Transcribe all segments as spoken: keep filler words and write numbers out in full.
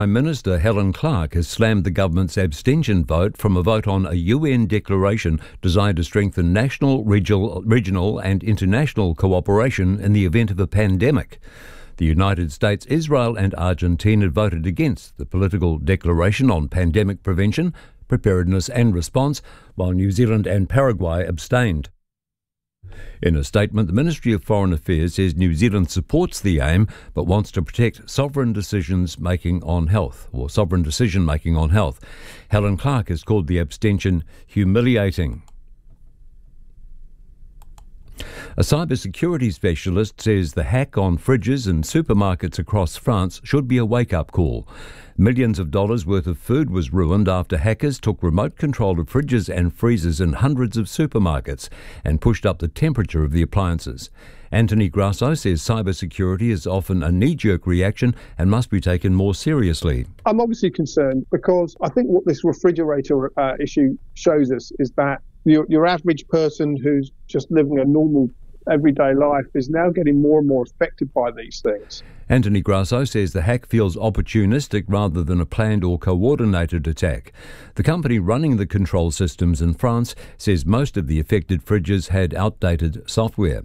Prime Minister Helen Clark has slammed the government's abstention vote from a vote on a U N declaration designed to strengthen national, regional, regional and international cooperation in the event of a pandemic. The United States, Israel and Argentina voted against the political declaration on pandemic prevention, preparedness and response, while New Zealand and Paraguay abstained. In a statement, the Ministry of Foreign Affairs says New Zealand supports the aim but wants to protect sovereign decisions making on health, or sovereign decision making on health. Helen Clark has called the abstention humiliating. A cybersecurity specialist says the hack on fridges in supermarkets across France should be a wake-up call. Millions of dollars worth of food was ruined after hackers took remote control of fridges and freezers in hundreds of supermarkets and pushed up the temperature of the appliances. Anthony Grasso says cybersecurity is often a knee-jerk reaction and must be taken more seriously. I'm obviously concerned because I think what this refrigerator uh, issue shows us is that your, your average person who's just living a normal everyday life is now getting more and more affected by these things. Anthony Grasso says the hack feels opportunistic rather than a planned or coordinated attack. The company running the control systems in France says most of the affected fridges had outdated software.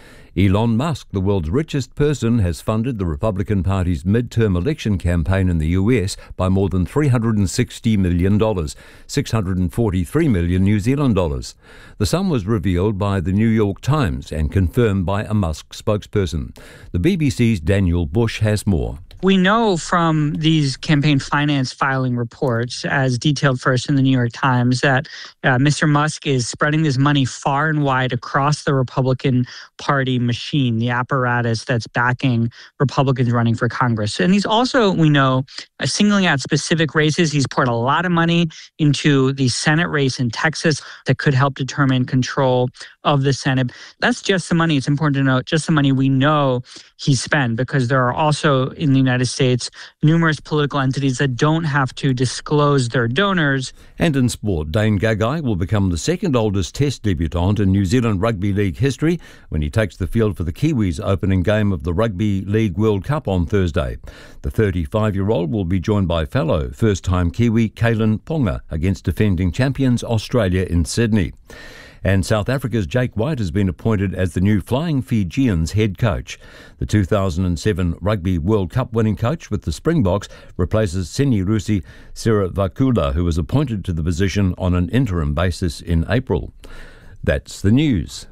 Elon Musk, the world's richest person, has funded the Republican Party's midterm election campaign in the U S by more than three hundred sixty million dollars, six hundred forty-three million New Zealand dollars. The sum was revealed by the New York Times and confirmed by a Musk spokesperson. The B B C's Daniel Bush has more. We know from these campaign finance filing reports, as detailed first in the New York Times, that uh, Mister Musk is spreading this money far and wide across the Republican Party machine, the apparatus that's backing Republicans running for Congress. And he's also, we know, uh, singling out specific races. He's poured a lot of money into the Senate race in Texas that could help determine control of the Senate. That's just the money. It's important to note, just the money we know he spent, because there are also in the United States numerous political entities that don't have to disclose their donors. And in sport, Dane Gagai will become the second oldest Test debutant in New Zealand Rugby League history when he takes the field for the Kiwis' opening game of the Rugby League World Cup on Thursday. The thirty-five-year-old will be joined by fellow first-time Kiwi Kalen Ponga against defending champions Australia in Sydney. And South Africa's Jake White has been appointed as the new Flying Fijians head coach. The two thousand seven Rugby World Cup winning coach with the Springboks replaces Senirusi Siravakula, who was appointed to the position on an interim basis in April. That's the news.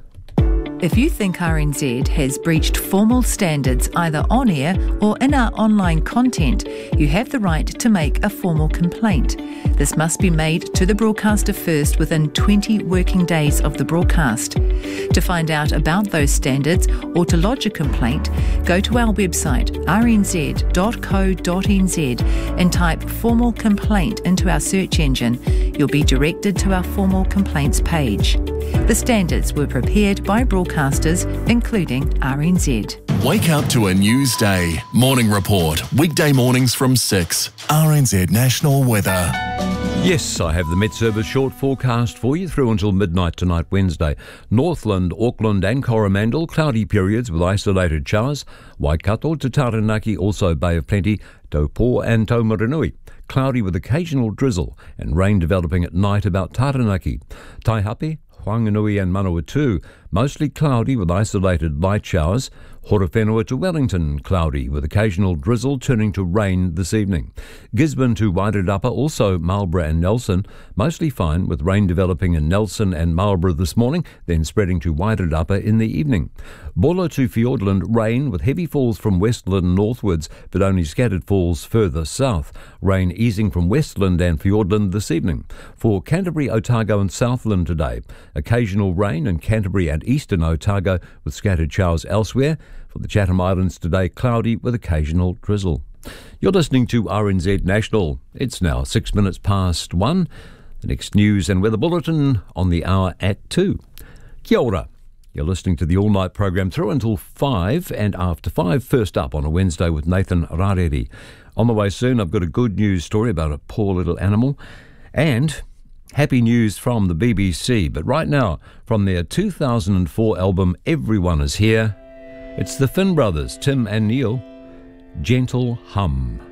If you think R N Z has breached formal standards either on air or in our online content, you have the right to make a formal complaint. This must be made to the broadcaster first within twenty working days of the broadcast. To find out about those standards or to lodge a complaint, go to our website r n z dot co dot n z and type formal complaint into our search engine. You'll be directed to our formal complaints page. The standards were prepared by broadcasters, including R N Z. Wake up to a news day. Morning Report. Weekday mornings from six. R N Z National Weather. Yes, I have the Met Service short forecast for you through until midnight tonight, Wednesday. Northland, Auckland and Coromandel, cloudy periods with isolated showers. Waikato to Taranaki, also Bay of Plenty. Taupo and Taumarunui, cloudy with occasional drizzle and rain developing at night about Taranaki. Taihape, Whanganui and Manawatu, mostly cloudy with isolated light showers. Horowhenua to Wellington, cloudy with occasional drizzle turning to rain this evening. Gisborne to Wairarapa, also Marlborough and Nelson, mostly fine with rain developing in Nelson and Marlborough this morning, then spreading to Wairarapa in the evening. Bulla to Fiordland, rain with heavy falls from Westland northwards, but only scattered falls further south. Rain easing from Westland and Fiordland this evening. For Canterbury, Otago and Southland today, occasional rain in Canterbury and eastern Otago with scattered showers elsewhere. For the Chatham Islands today, cloudy with occasional drizzle. You're listening to R N Z National. It's now six minutes past one. The next news and weather bulletin on the hour at two. Kia ora. You're listening to the all-night program through until five and after five. First up on a Wednesday with Nathan Rareri. On the way soon, I've got a good news story about a poor little animal and happy news from the B B C. But right now, from their two thousand four album Everyone Is Here, it's the Finn Brothers, Tim and Neil, Gentle Hum.